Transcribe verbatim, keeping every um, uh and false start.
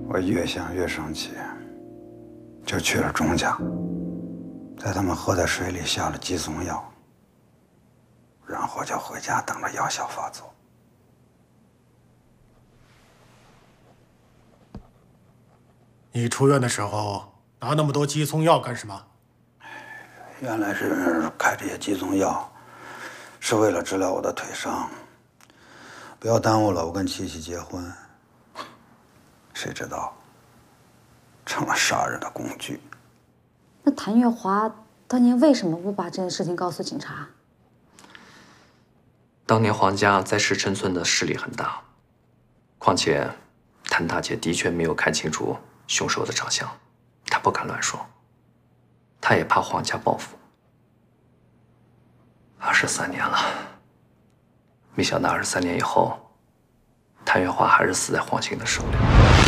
我越想越生气，就去了钟家，在他们喝的水里下了鸡枞药，然后就回家等着药效发作。 你出院的时候拿那么多鸡枞药干什么？ 原来是开这些鸡枞药，是为了治疗我的腿伤，不要耽误了我跟七七结婚。谁知道成了杀人的工具。 那谭月华当年为什么不把这件事情告诉警察？ 当年黄家在石城村的势力很大，况且谭大姐的确没有看清楚凶手的长相，她不敢乱说，她也怕黄家报复。二十三年了，没想到二十三年以后，谭月华还是死在黄兴的手里。